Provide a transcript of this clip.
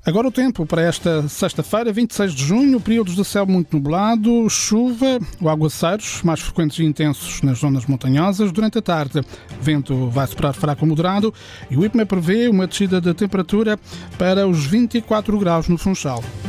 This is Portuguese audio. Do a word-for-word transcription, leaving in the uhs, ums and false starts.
Agora o tempo para esta sexta-feira, vinte e seis de junho, períodos de céu muito nublado, chuva ou aguaceiros mais frequentes e intensos nas zonas montanhosas. Durante a tarde, o vento vai soprar fraco ou moderado e o IPMA prevê uma descida de temperatura para os vinte e quatro graus no Funchal.